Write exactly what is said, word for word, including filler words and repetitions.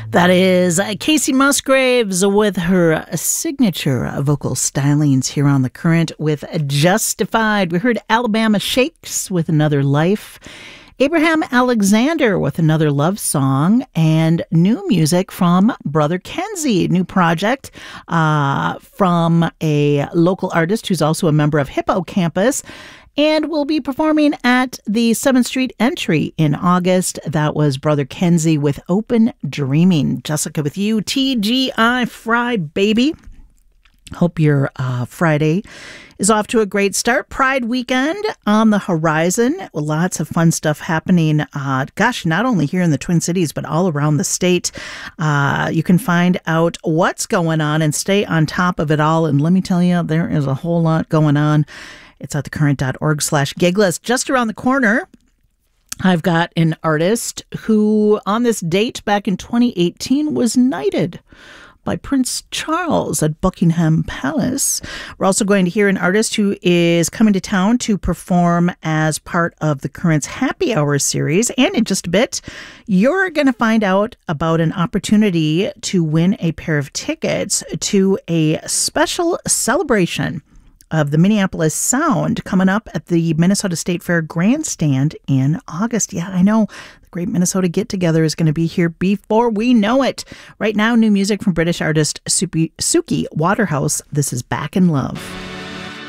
That is Kacey Musgraves with her signature vocal stylings here on The Current with Justified. We heard Alabama Shakes with Another Life, Abraham Alexander with Another Love Song, and new music from Brother Kenzie, new project uh, from a local artist who's also a member of Hippo Campus, and will be performing at the seventh Street Entry in August. That was Brother Kenzie with Open Dreaming. Jessica with you, T G I Fry, baby. Hope your uh, Friday is off to a great start. Pride weekend on the horizon. Lots of fun stuff happening. Uh, gosh, not only here in the Twin Cities, but all around the state. Uh, you can find out what's going on and stay on top of it all. And let me tell you, there is a whole lot going on. It's at thecurrent.org slash gig list. Just around the corner, I've got an artist who on this date back in twenty eighteen was knighted by Prince Charles at Buckingham Palace. We're also going to hear an artist who is coming to town to perform as part of the Current's Happy Hour series. And in just a bit, you're going to find out about an opportunity to win a pair of tickets to a special celebration of the Minneapolis Sound coming up at the Minnesota State Fair Grandstand in August. Yeah, I know. The Great Minnesota Get-Together is going to be here before we know it. Right now, new music from British artist Suki Waterhouse. This is Back in Love.